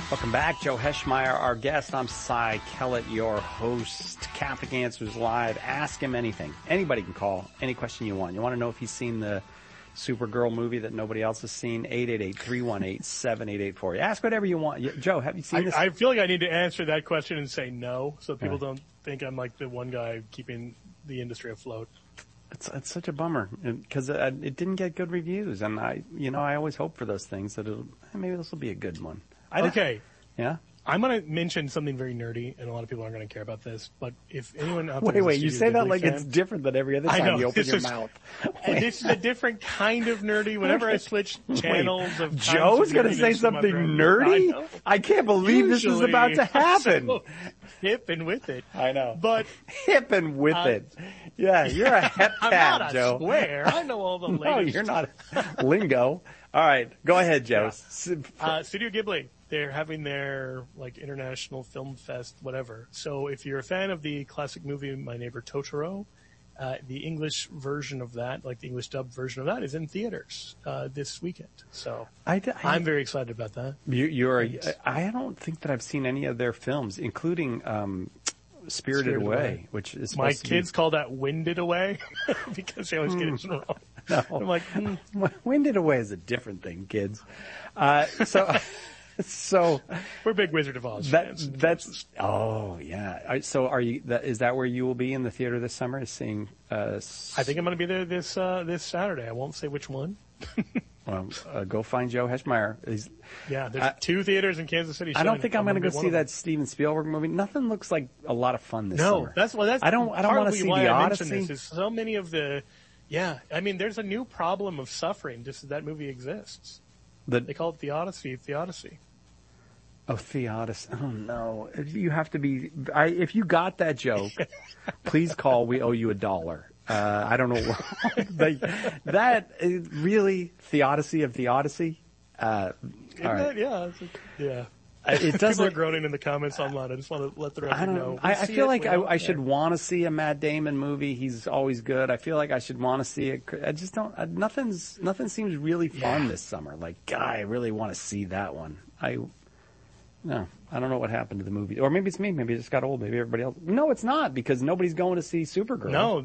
Welcome back. Joe Heschmeyer, our guest. I'm Cy Kellett, your host. Catholic Answers Live. Ask him anything. Anybody can call. Any question you want. You want to know if he's seen the Supergirl movie that nobody else has seen? 888-318-7884. Ask whatever you want. Joe, have you seen this? I feel like I need to answer that question and say no, so people don't think I'm like the one guy keeping the industry afloat. It's such a bummer because it didn't get good reviews, and I always hope for those things that maybe this will be a good one. Okay. Yeah. I'm going to mention something very nerdy, and a lot of people aren't going to care about this, but if anyone out there wait, you say that like it's different than every other time you open your mouth. This is a different kind of nerdy. Whenever I switch channels of Joe's going to say something nerdy? I can't believe this is about to happen. So hip and with it. I know. But hip and with it. Yeah, you're a hep cat, I'm not Joe. I swear. I know all the latest. No, you're not. Lingo. All right, go ahead, Joe. Yeah. Studio Ghibli. They're having their international film fest, whatever. So if you're a fan of the classic movie My Neighbor Totoro, the English version of that, like the English dubbed version of that, is in theaters this weekend. So I'm very excited about that. I don't think that I've seen any of their films, including Spirited Away, which is my kids call that Winded Away because they always get it wrong. No. I'm like, Winded Away is a different thing, kids. So we're big Wizard of Oz fans. Yeah. So is that where you will be in the theater this summer? Is seeing? I think I'm going to be there this Saturday. I won't say which one. Well, go find Joe Heschmeyer. There's two theaters in Kansas City. I don't think I'm going to go see that Steven Spielberg movie. Nothing looks like a lot of fun this summer. That's I don't want to see the Odyssey. This is so many of the. Yeah, I mean, there's a new problem of suffering just as that movie exists. They call it the Odyssey. Oh, Theodicy. Oh, no. You have to be... if you got that joke, please call. We owe you $1. I don't know. That is really Theodicy of Theodicy? Isn't that? Yeah. Yeah. It doesn't... People are groaning in the comments online. I just want to let the record know. I feel like I should want to see a Matt Damon movie. He's always good. I feel like I should want to see it. I just don't... Nothing seems really fun this summer. Like, God, I really want to see that one. No, I don't know what happened to the movie. Or maybe it's me. Maybe it just got old. Maybe everybody else. No, it's not, because nobody's going to see Supergirl. No,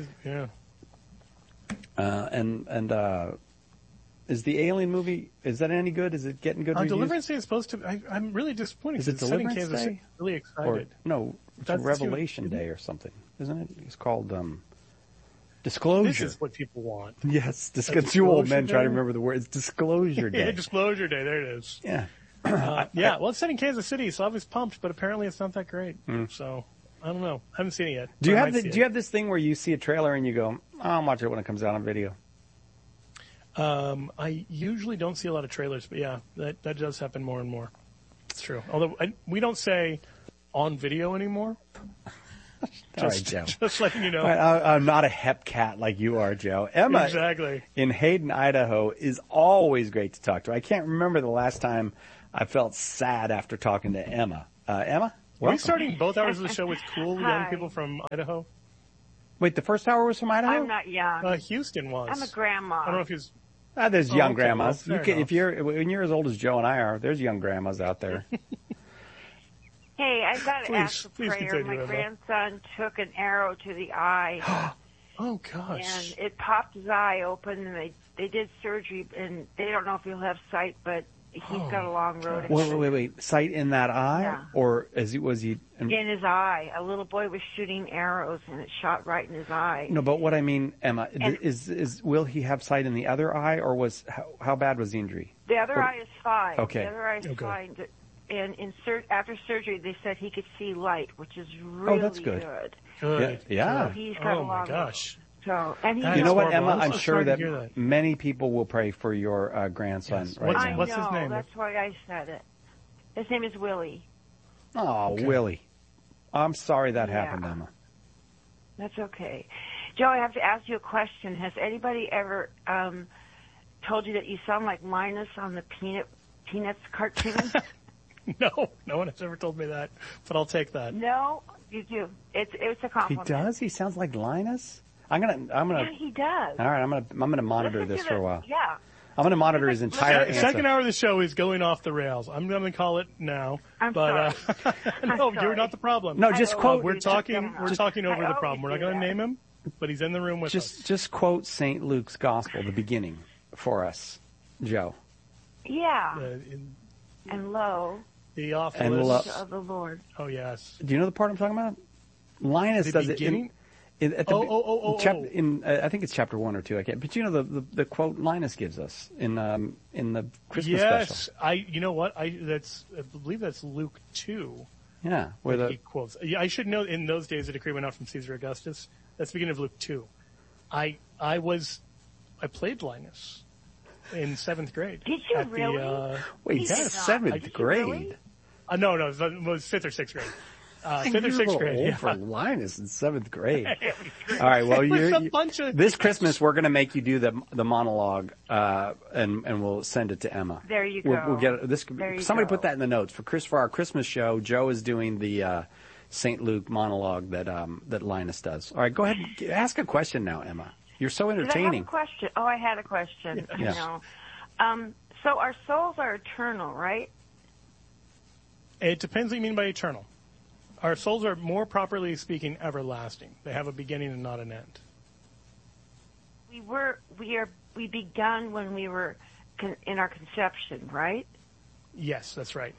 is the Alien movie, is that any good? Is it getting good reviews? Deliverance Day is supposed to... I'm really disappointed. Is it Deliverance Day? Kansas City. Really excited. It's Revelation Day or something, isn't it? It's called Disclosure. This is what people want. Yes, two old men trying to remember the word. It's Disclosure Day. Yeah, Disclosure Day. There it is. Yeah. Well, it's set in Kansas City, so I was pumped, but apparently it's not that great. So, I don't know. I haven't seen it yet. Do you have this thing where you see a trailer and you go, I'll watch it when it comes out on video? I usually don't see a lot of trailers, but yeah, that does happen more and more. It's true. Although we don't say on video anymore. All right, Joe. Just letting you know. I'm not a hep cat like you are, Joe. Emma exactly. in Hayden, Idaho is always great to talk to. I can't remember the last time I felt sad after talking to Emma. Emma? Are we starting both hours of the show with cool young people from Idaho? Wait, the first hour was from Idaho? I'm not young. Houston was. I'm a grandma. I don't know if he's... there's young grandmas. Well, when you're as old as Joe and I are, there's young grandmas out there. Hey, I've got to ask a prayer. My grandson took an arrow to the eye. Oh, gosh. And it popped his eye open, and they did surgery, and they don't know if he'll have sight, but he's got a long road ahead. Wait. Sight in that eye? Yeah. Or was he... In his eye. A little boy was shooting arrows, and it shot right in his eye. No, but what I mean, Emma, will he have sight in the other eye, or how bad was the injury? The other eye is fine. Okay. The other eye is fine. And after surgery, they said he could see light, which is really that's good. Good. Yeah. So he's got a long gosh. So, and you know what, Emma? I'm sure that many people will pray for your grandson right now. What's his name? That's why I said it. His name is Willie. Oh, okay. Willie. I'm sorry that happened, Emma. That's okay. Joe, I have to ask you a question. Has anybody ever told you that you sound like Linus on the Peanuts cartoon? No one has ever told me that, but I'll take that. No, you do. It's a compliment. He does? He sounds like Linus? I'm gonna. Yeah, he does. All right, I'm gonna monitor this for a while. Yeah. I'm going to monitor his entire answer. Second hour of the show is going off the rails. I'm going to call it now. I'm sorry. No, sorry. you're not the problem. No, just quote. We're talking over the problem. We're not going to name him, but he's in the room with us. Just quote St. Luke's Gospel, the beginning, for us, Joe. Yeah. And lo, Theophilus of the Lord. Oh, yes. Do you know the part I'm talking about? Linus The does beginning? it. I think it's chapter 1 or 2. I can't. But you know the quote Linus gives us in the Christmas special. Yes, you know what? I believe that's Luke 2. Yeah, where he quotes. Yeah, I should know. In those days, the decree went out from Caesar Augustus. That's the beginning of Luke 2. I played Linus in 7th grade. Did you really? Wait, yes. 7th grade? Really? No, it was 5th or 6th grade. 5th or 6th grade. Old for Linus in 7th grade. All right. Well, this Christmas we're going to make you do the monologue, and we'll send it to Emma. There you go. We'll get this. Somebody put that in the notes for our Christmas show. Joe is doing the St. Luke monologue that Linus does. All right. Go ahead. Ask a question now, Emma. You're so entertaining. Did I have a question? Oh, I had a question. Yes. So our souls are eternal, right? It depends what you mean by eternal. Our souls are, more properly speaking, everlasting. They have a beginning and not an end. We begun when we were in our conception, right? Yes, that's right.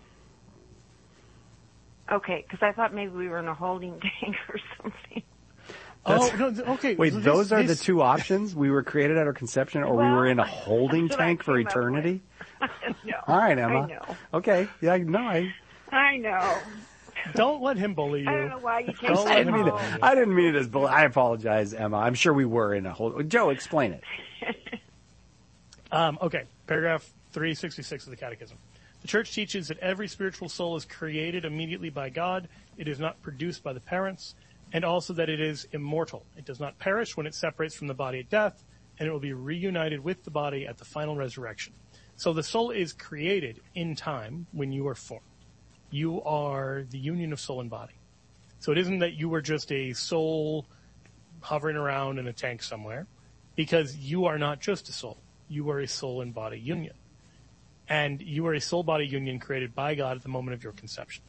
Okay, because I thought maybe we were in a holding tank or something. Okay. Wait, those are the two options? We were created at our conception, or we were in a holding tank for eternity? No. All right, Emma. I know. Okay. Yeah, I know. Don't let him bully you. I don't know why you take Don't that let him home. I didn't mean it as bully. I apologize, Emma. I'm sure we were in a hold. Joe, explain it. Okay, paragraph 366 of the Catechism. The Church teaches that every spiritual soul is created immediately by God. It is not produced by the parents, and also that it is immortal. It does not perish when it separates from the body at death, and it will be reunited with the body at the final resurrection. So the soul is created in time when you are formed. You are the union of soul and body. So it isn't that you were just a soul hovering around in a tank somewhere, because you are not just a soul. You are a soul and body union. And you are a soul-body union created by God at the moment of your conception.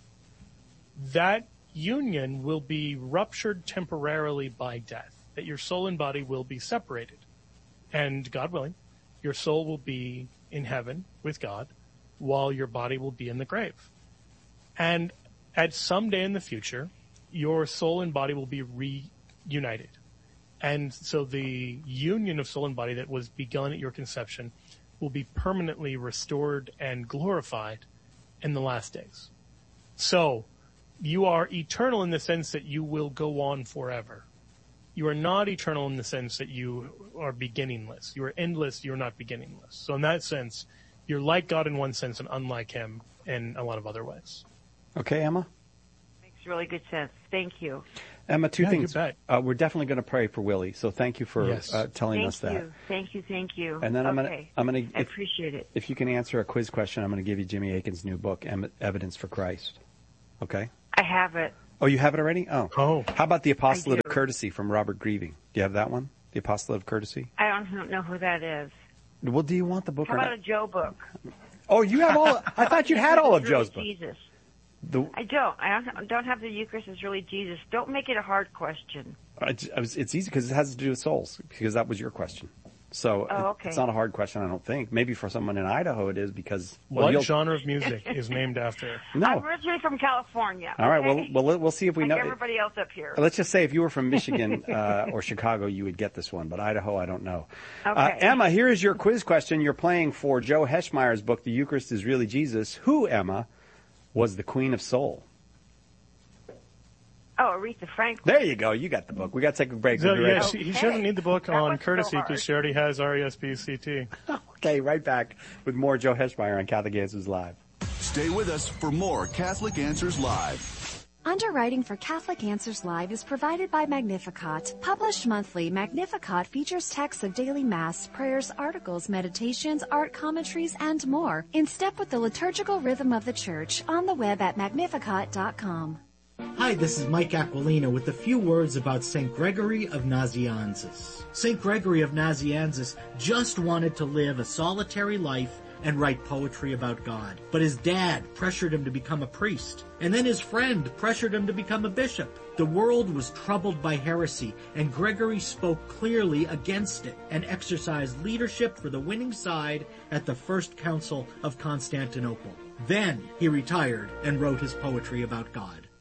That union will be ruptured temporarily by death, that your soul and body will be separated. And God willing, your soul will be in heaven with God while your body will be in the grave. And at some day in the future, your soul and body will be reunited. And so the union of soul and body that was begun at your conception will be permanently restored and glorified in the last days. So you are eternal in the sense that you will go on forever. You are not eternal in the sense that you are beginningless. You are endless, you are not beginningless. So in that sense, you're like God in one sense and unlike him in a lot of other ways. Okay, Emma? Makes really good sense. Thank you. Emma, two things. You bet. We're definitely going to pray for Willie, so thank you for telling us that. Thank you. And then I appreciate it. If you can answer a quiz question, I'm going to give you Jimmy Akin's new book, Evidence for Christ. Okay? I have it. Oh, you have it already? Oh. How about The Apostolate of do. Courtesy from Robert Grieving? Do you have that one? The Apostolate of Courtesy? I don't know who that is. Well, do you want the book How or about not? a Joe book? Oh, you have all. I thought you had all of Joe's books. Jesus. I don't. I don't have the Eucharist is really Jesus. Don't make it a hard question. It's easy because it has to do with souls, because that was your question. So okay. It's not a hard question, I don't think. Maybe for someone in Idaho it is because... What genre of music is named after? No. I'm originally from California. All right, okay? well, we'll see if we like know. everybody else up here. Let's just say if you were from Michigan or Chicago, you would get this one, but Idaho, I don't know. Okay. Emma, here is your quiz question. You're playing for Joe Heschmeyer's book, The Eucharist is Really Jesus. Who, Emma, was the Queen of Soul? Oh, Aretha Franklin. There you go. You got the book. We got to take a break. So, yeah, he doesn't need the book on courtesy because she already has RESPCT. Okay, right back with more Joe Heschmeyer on Catholic Answers Live. Stay with us for more Catholic Answers Live. Underwriting for Catholic Answers Live is provided by Magnificat. Published monthly, Magnificat features texts of daily Mass, prayers, articles, meditations, art commentaries, and more, in step with the liturgical rhythm of the Church, on the web at magnificat.com. Hi, this is Mike Aquilina with a few words about St. Gregory of Nazianzus. St. Gregory of Nazianzus just wanted to live a solitary life and write poetry about God. But his dad pressured him to become a priest, and then his friend pressured him to become a bishop. The world was troubled by heresy, and Gregory spoke clearly against it and exercised leadership for the winning side at the First Council of Constantinople. Then he retired and wrote his poetry about God.